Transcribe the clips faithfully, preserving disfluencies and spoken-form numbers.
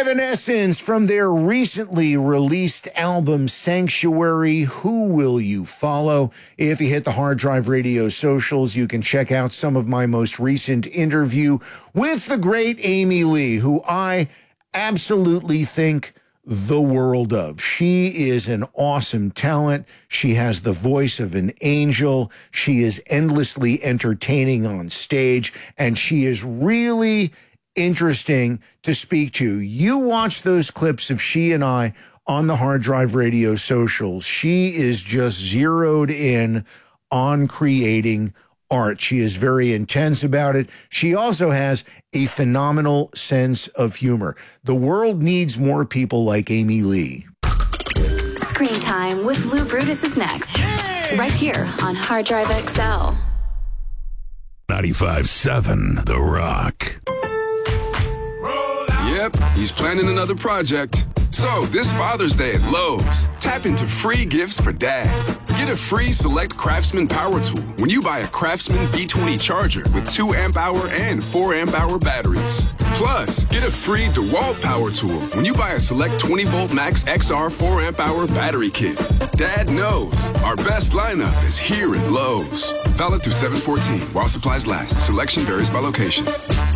Evanescence from their recently released album Sanctuary, Who Will You Follow? If you hit the Hard Drive Radio socials, you can check out some of my most recent interview with the great Amy Lee, who I absolutely think the world of. She is an awesome talent. She has the voice of an angel. She is endlessly entertaining on stage, and she is really interesting to speak to. You watch those clips of she and I on the Hard Drive Radio socials. She is just zeroed in on creating art. She is very intense about it. She also has a phenomenal sense of humor. The world needs more people like Amy Lee. Screen Time with Lou Brutus is next. Yay! Right here on Hard Drive X L. ninety-five seven The Rock. Yep, he's planning another project. So, this Father's Day at Lowe's, tap into free gifts for Dad. Get a free Select Craftsman power tool when you buy a Craftsman B twenty charger with two amp hour and four amp hour batteries. Plus, get a free DeWalt power tool when you buy a Select twenty volt Max X R four amp hour battery kit. Dad knows our best lineup is here at Lowe's. Valid through seven fourteen while supplies last. Selection varies by location.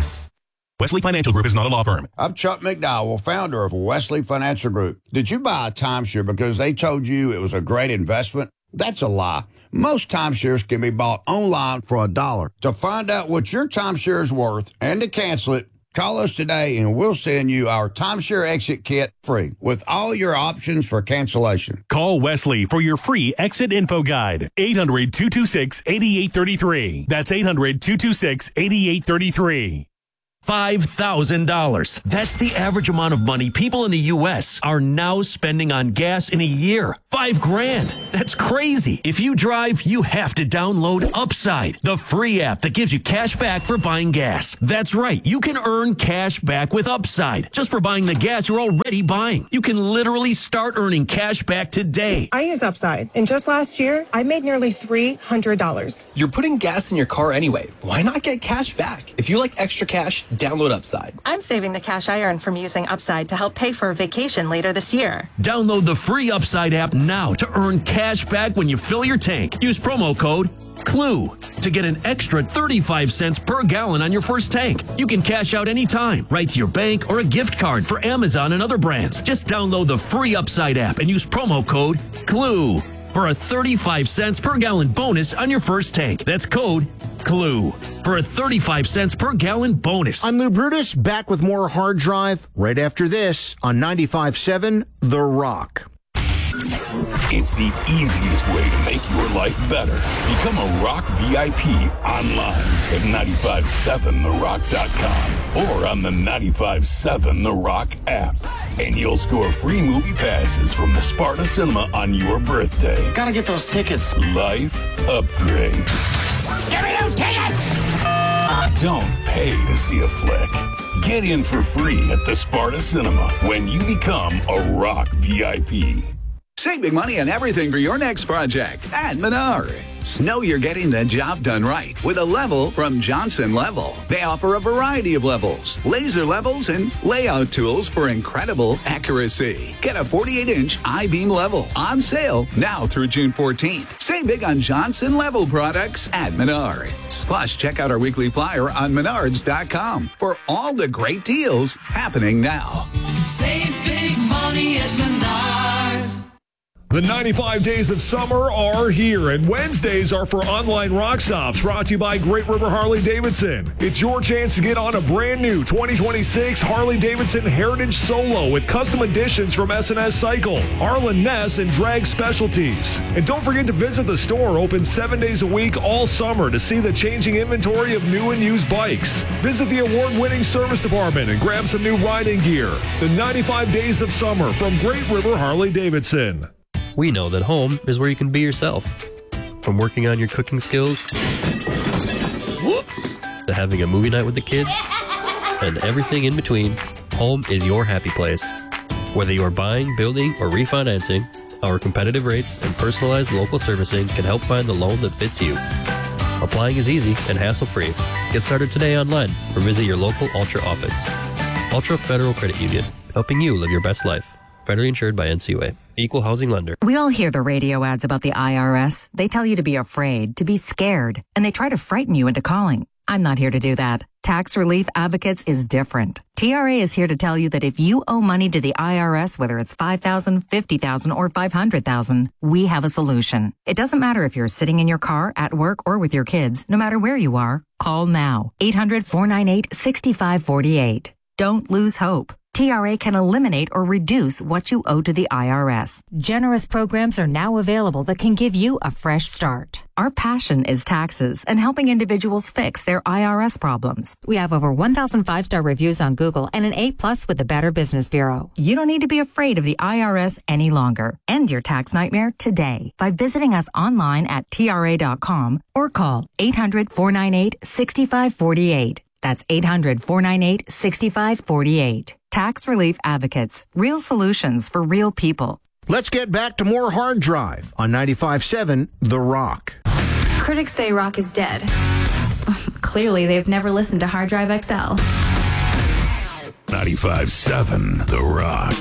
Wesley Financial Group is not a law firm. I'm Chuck McDowell, founder of Wesley Financial Group. Did you buy a timeshare because they told you it was a great investment? That's a lie. Most timeshares can be bought online for a dollar. To find out what your timeshare is worth and to cancel it, call us today and we'll send you our timeshare exit kit free with all your options for cancellation. Call Wesley for your free exit info guide. eight hundred, two two six, eight eight three three. That's eight hundred, two two six, eight eight three three. five thousand dollars. That's the average amount of money people in the U S are now spending on gas in a year. Five grand. That's crazy. If you drive, you have to download Upside, the free app that gives you cash back for buying gas. That's right. You can earn cash back with Upside just for buying the gas you're already buying. You can literally start earning cash back today. I use Upside, and just last year, I made nearly three hundred dollars. You're putting gas in your car anyway. Why not get cash back? If you like extra cash, download Upside. I'm saving the cash I earn from using Upside to help pay for a vacation later this year. Download the free Upside app now to earn cash back when you fill your tank. Use promo code CLUE to get an extra thirty-five cents per gallon on your first tank. You can cash out anytime, right to your bank or a gift card for Amazon and other brands. Just download the free Upside app and use promo code CLUE for a thirty-five cents per gallon bonus on your first tank. That's code CLUE for a thirty-five cents per gallon bonus. I'm Lou Brutus, back with more Hard Drive right after this on ninety-five seven The Rock. It's the easiest way to make your life better. Become a Rock V I P online at nine five seven the rock dot com or on the ninety-five seven The Rock app. And you'll score free movie passes from the Sparta Cinema on your birthday. Gotta get those tickets. Life upgrade. Give me those tickets! Don't pay to see a flick. Get in for free at the Sparta Cinema when you become a Rock V I P. Save big money on everything for your next project at Menards. Know you're getting the job done right with a level from Johnson Level. They offer a variety of levels, laser levels, and layout tools for incredible accuracy. Get a forty-eight inch I-beam level on sale now through June fourteenth. Save big on Johnson Level products at Menards. Plus, check out our weekly flyer on menards dot com for all the great deals happening now. Save big money at Menards. The ninety-five days of summer are here, and Wednesdays are for online rock stops, brought to you by Great River Harley-Davidson. It's your chance to get on a brand new twenty twenty-six Harley-Davidson Heritage Solo with custom additions from S and S Cycle, Arlen Ness, and Drag Specialties. And don't forget to visit the store, open seven days a week all summer, to see the changing inventory of new and used bikes. Visit the award-winning service department and grab some new riding gear. The ninety-five days of summer from Great River Harley-Davidson. We know that home is where you can be yourself. From working on your cooking skills, whoops, to having a movie night with the kids, and everything in between, home is your happy place. Whether you're buying, building, or refinancing, our competitive rates and personalized local servicing can help find the loan that fits you. Applying is easy and hassle-free. Get started today online or visit your local Ultra office. Ultra Federal Credit Union. helping you live your best life. Federally insured by N C U A. Equal housing lender. We all hear the radio ads about the I R S. They tell you to be afraid, to be scared, and they try to frighten you into calling. I'm not here to do that. Tax Relief Advocates is different. T R A is here to tell you that if you owe money to the I R S, whether it's five thousand dollars, fifty thousand dollars, or five hundred thousand dollars, we have a solution. It doesn't matter if you're sitting in your car, at work, or with your kids. No matter where you are, call now. eight hundred, four nine eight, six five four eight. Don't lose hope. T R A can eliminate or reduce what you owe to the I R S. Generous programs are now available that can give you a fresh start. Our passion is taxes and helping individuals fix their I R S problems. We have over one thousand five-star reviews on Google and an A plus with the Better Business Bureau. You don't need to be afraid of the I R S any longer. End your tax nightmare today by visiting us online at T R A dot com or call eight hundred, four nine eight, six five four eight. That's eight hundred, four nine eight, six five four eight. Tax Relief Advocates. Real solutions for real people. Let's get back to more Hard Drive on ninety-five point seven The Rock. Critics say rock is dead. Clearly, they've never listened to Hard Drive X L. ninety-five point seven The Rock.